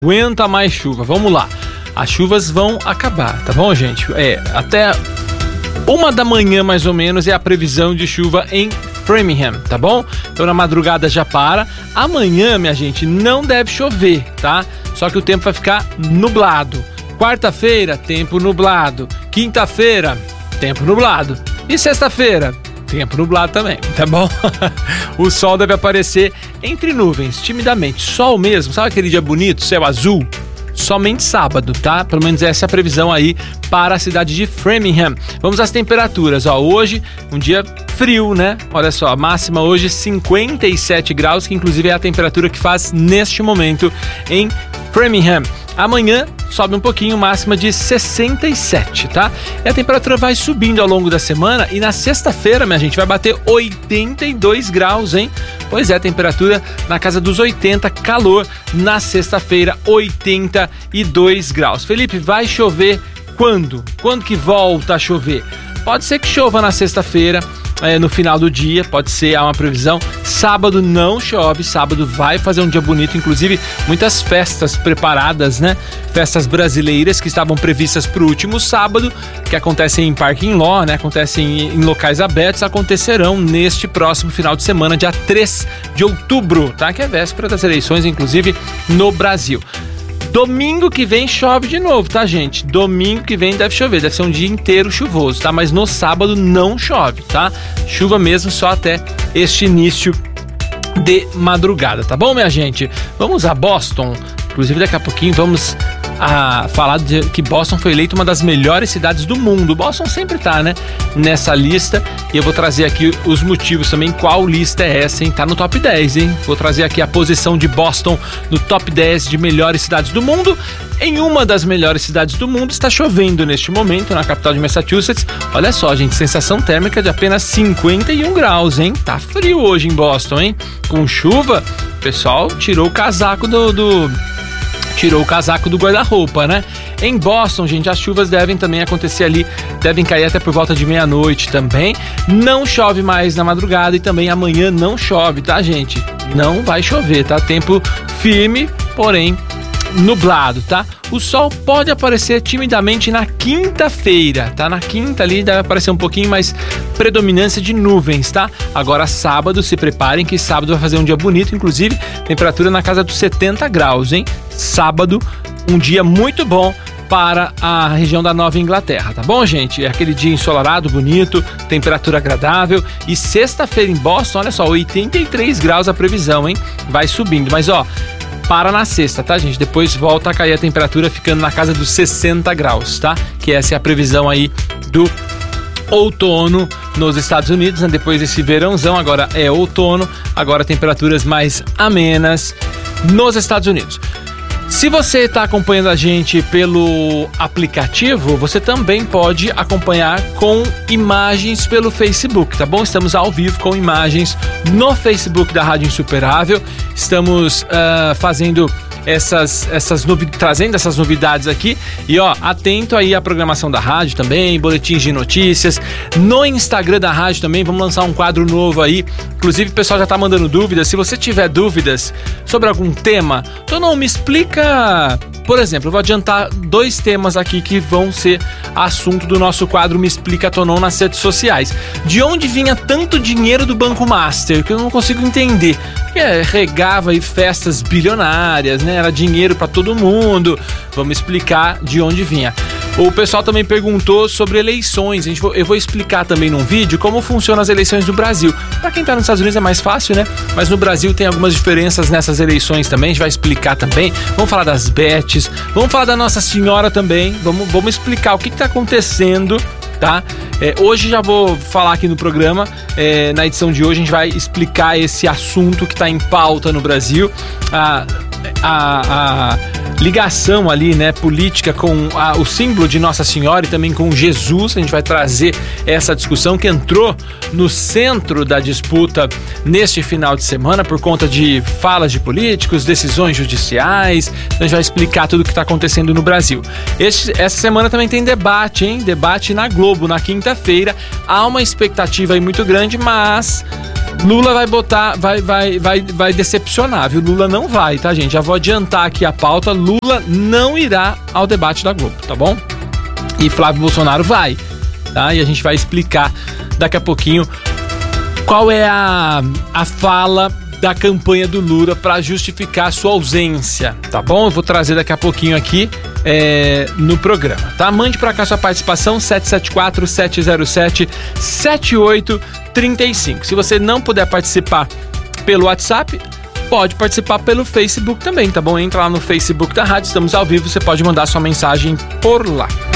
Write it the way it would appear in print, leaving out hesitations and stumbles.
aguenta mais chuva. Vamos lá. As chuvas vão acabar, tá bom, gente? Até 1 da manhã, mais ou menos, é a previsão de chuva em Framingham, tá bom? Então na madrugada já para. Amanhã, minha gente, não deve chover, tá? Só que o tempo vai ficar nublado. Quarta-feira, tempo nublado. Quinta-feira, tempo nublado. E sexta-feira, tempo nublado também, tá bom? O sol deve aparecer entre nuvens, timidamente. Sol mesmo, sabe aquele dia bonito, céu azul? Somente sábado, tá? Pelo menos essa é a previsão aí para a cidade de Framingham. Vamos às temperaturas, ó. Hoje, um dia frio, né? Olha só, a máxima hoje 57 graus, que inclusive é a temperatura que faz neste momento em Framingham. Amanhã sobe um pouquinho, máxima de 67, tá? E a temperatura vai subindo ao longo da semana e na sexta-feira, minha gente, vai bater 82 graus, hein? Pois é, temperatura na casa dos 80, calor na sexta-feira, 82 graus. Felipe, vai chover quando? Quando que volta a chover? Pode ser que chova na sexta-feira, no final do dia, pode ser, há uma previsão. Sábado não chove, sábado vai fazer um dia bonito, inclusive muitas festas preparadas, né? Festas brasileiras que estavam previstas para o último sábado, que acontecem em parking lot, né? Acontecem em locais abertos, acontecerão neste próximo final de semana, dia 3 de outubro, tá? Que é véspera das eleições, inclusive no Brasil. Domingo que vem chove de novo, tá, gente? Domingo que vem deve chover, deve ser um dia inteiro chuvoso, tá? Mas no sábado não chove, tá? Chuva mesmo só até este início de madrugada, tá bom, minha gente? Vamos a Boston, inclusive daqui a pouquinho vamos falar de que Boston foi eleita uma das melhores cidades do mundo. Boston sempre tá, né, nessa lista, e eu vou trazer aqui os motivos também, qual lista é essa, hein? Tá no top 10, hein? Vou trazer aqui a posição de Boston no top 10 de melhores cidades do mundo. Em uma das melhores cidades do mundo está chovendo neste momento, na capital de Massachusetts. Olha só, gente, sensação térmica de apenas 51 graus, hein? Tá frio hoje em Boston, hein? Com chuva, o pessoal tirou o casaco do guarda-roupa, né? Em Boston, gente, as chuvas devem também acontecer ali, devem cair até por volta de meia-noite também. Não chove mais na madrugada e também amanhã não chove, tá, gente? Não vai chover, tá? Tempo firme, porém nublado, tá? O sol pode aparecer timidamente na quinta-feira, tá? Na quinta ali deve aparecer um pouquinho mais predominância de nuvens, tá? Agora sábado, se preparem que sábado vai fazer um dia bonito, inclusive temperatura na casa dos 70 graus, hein? Sábado, um dia muito bom para a região da Nova Inglaterra, tá bom, gente? É aquele dia ensolarado, bonito, temperatura agradável. E sexta-feira em Boston, olha só, 83 graus a previsão, hein? Vai subindo, mas ó, para na sexta, tá, gente? Depois volta a cair a temperatura, ficando na casa dos 60 graus, tá? Que essa é a previsão aí do outono nos Estados Unidos, né? Depois desse verãozão, agora é outono, agora temperaturas mais amenas nos Estados Unidos. Se você está acompanhando a gente pelo aplicativo, você também pode acompanhar com imagens pelo Facebook, tá bom? Estamos ao vivo com imagens no Facebook da Rádio Insuperável. Estamos fazendo trazendo essas novidades aqui. E ó, atento aí à programação da rádio também, boletins de notícias. No Instagram da rádio também, vamos lançar um quadro novo aí. Inclusive o pessoal já tá mandando dúvidas. Se você tiver dúvidas sobre algum tema, então não me explica. Por exemplo, eu vou adiantar 2 temas aqui que vão ser assunto do nosso quadro Me Explica Tonon nas redes sociais. De onde vinha tanto dinheiro do Banco Master? Que eu não consigo entender. Regava aí festas bilionárias, né? Era dinheiro para todo mundo. Vamos explicar de onde vinha. O pessoal também perguntou sobre eleições. Eu vou explicar também num vídeo como funcionam as eleições do Brasil. Para quem tá nos Estados Unidos é mais fácil, né? Mas no Brasil tem algumas diferenças nessas eleições também. A gente vai explicar também. Vamos falar das bets. Vamos falar da Nossa Senhora também. Vamos explicar o que tá acontecendo, tá? Hoje já vou falar aqui no programa. Na edição de hoje a gente vai explicar esse assunto que tá em pauta no Brasil. A ligação ali, né, política com o símbolo de Nossa Senhora e também com Jesus. A gente vai trazer essa discussão que entrou no centro da disputa neste final de semana por conta de falas de políticos, decisões judiciais. Então a gente vai explicar tudo o que está acontecendo no Brasil. Essa semana também tem debate, hein? Debate na Globo, na quinta-feira. Há uma expectativa aí muito grande, mas Lula vai decepcionar, viu? Lula não vai, tá, gente? Já vou adiantar aqui a pauta. Lula não irá ao debate da Globo, tá bom? E Flávio Bolsonaro vai, tá? E a gente vai explicar daqui a pouquinho qual é a fala da campanha do Lula para justificar sua ausência, tá bom? Eu vou trazer daqui a pouquinho aqui no programa, tá? Mande para cá sua participação, 774-707-7835. Se você não puder participar pelo WhatsApp, pode participar pelo Facebook também, tá bom? Entra lá no Facebook da rádio, estamos ao vivo, você pode mandar sua mensagem por lá.